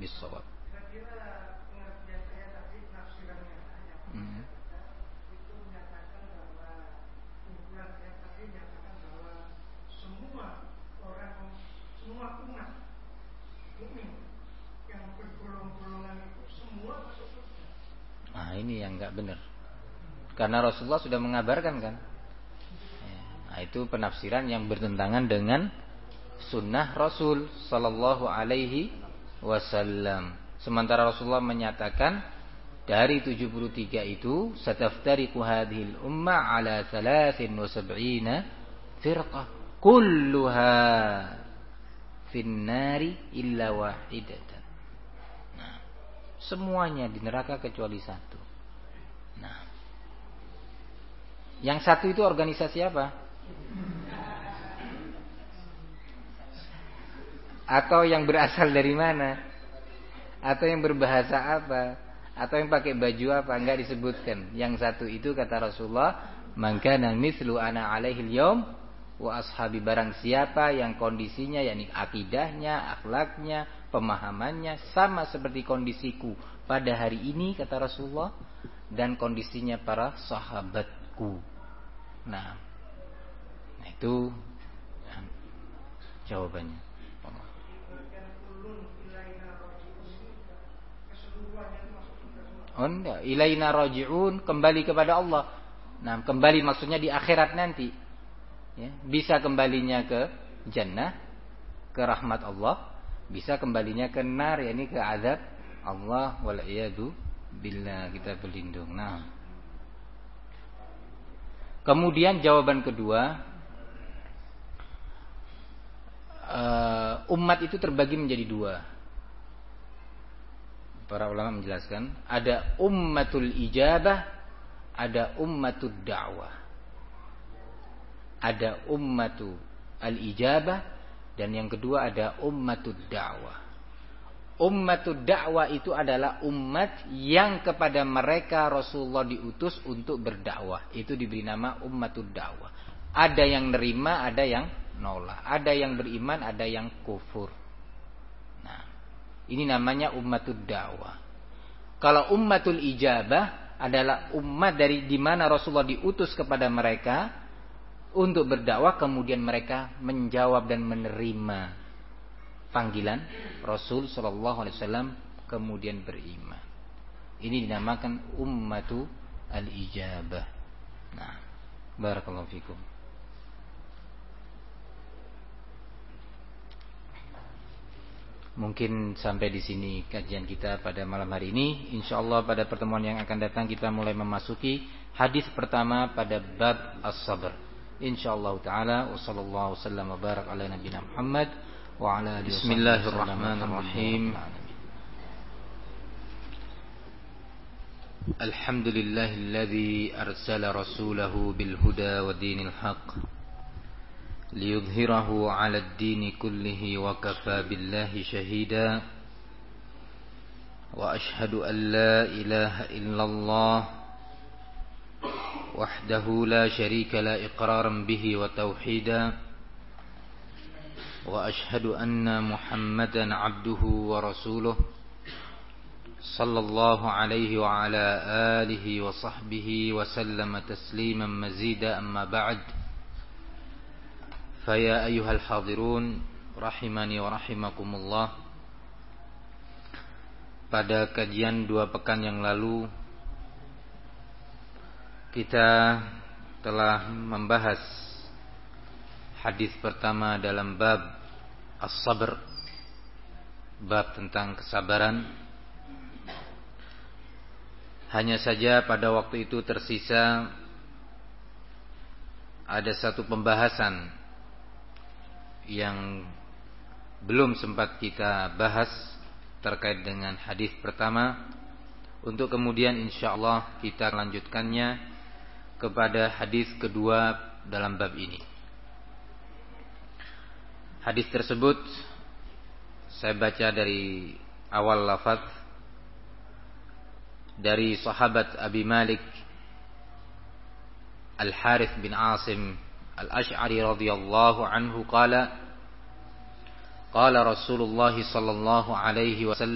bis-shawab. Kira-kira pengertian saya tadi nafsirannya itu menyatakan bahwa kumpulan saya tadi menyatakan bahwa semua umat mukmin yang bergolong-golongan itu semua masuk surga. Nah, ini yang enggak benar. Karena Rasulullah sudah mengabarkan kan. Nah, itu penafsiran yang bertentangan dengan sunnah Rasul sallallahu alaihi wasallam. Sementara Rasulullah menyatakan dari 73 itu sataftariqu hadhil umma ala 73 firqah kulluha finnari illa wahidatan. Nah, semuanya di neraka kecuali satu. Nah, yang satu itu organisasi apa? Atau yang berasal dari mana? Atau yang berbahasa apa? Atau yang pakai baju apa? Enggak disebutkan. Yang satu itu kata Rasulullah, "Man kana mithlu ana alaihi al-yaum wa ashabi", barang siapa yang kondisinya yakni akidahnya, akhlaknya, pemahamannya sama seperti kondisiku pada hari ini kata Rasulullah, dan kondisinya para sahabatku. Nah, itu jawabannya. Oh enggak, ilaina raji'un, kembali kepada Allah. Nah, kembali maksudnya di akhirat nanti. Ya, bisa kembalinya ke jannah, ke rahmat Allah, bisa kembalinya ke nar, yakni ke azab Allah, wal iyadu billah, kita berlindung. Nah, kemudian jawaban kedua, umat itu terbagi menjadi dua. Para ulama menjelaskan, ada ummatul ijabah, ada ummatud da'wah. Ada ummatu al-ijabah, dan yang kedua ada ummatud da'wah. Ummatud da'wah itu adalah umat yang kepada mereka Rasulullah diutus untuk berdakwah. Itu diberi nama ummatud da'wah. Ada yang nerima, ada yang nolak. Ada yang beriman, ada yang kufur. Ini namanya ummatud da'wah. Kalau ummatul ijabah adalah umat dari di mana Rasulullah diutus kepada mereka untuk berdakwah, kemudian mereka menjawab dan menerima panggilan Rasul sallallahu alaihi wasallam, kemudian beriman. Ini dinamakan ummatu al-ijabah. Nah, barakallahu fikum. Mungkin sampai di sini kajian kita pada malam hari ini. Insyaallah pada pertemuan yang akan datang kita mulai memasuki hadis pertama pada bab as-sabr. Insyaallah taala. Wassallallahu wasallam wa barak ala nabiyina Muhammad wa ala alihi. Bismillahirrahmanirrahim. Alhamdulillahilladzi arsala rasulahu bil huda wa dinil haqq liyudhhirahu 'ala ad-dini kullihi wa kafaa billahi shahida wa ashhadu an la ilaha illallah wahdahu la syarika la iqraran bihi wa tauhida wa ashhadu anna Muhammadan 'abduhu wa rasuluh sallallahu alaihi wa ala alihi wa sahbihi wa sallama tasliman mazida, amma ba'd. Faya ayyuhal hadirun rahimani wa rahimakumullah. Pada kajian 2 pekan yang lalu kita telah membahas hadis pertama dalam bab as-sabr, bab tentang kesabaran. Hanya saja pada waktu itu tersisa ada satu pembahasan yang belum sempat kita bahas terkait dengan hadis pertama, untuk kemudian insyaallah kita lanjutkannya kepada hadis kedua dalam bab ini. Hadis tersebut saya baca dari awal lafaz, dari sahabat Abi Malik Al-Harith bin Asim Al-Ash'ari radhiyallahu anhu qala qala Rasulullah sallallahu alaihi wasallam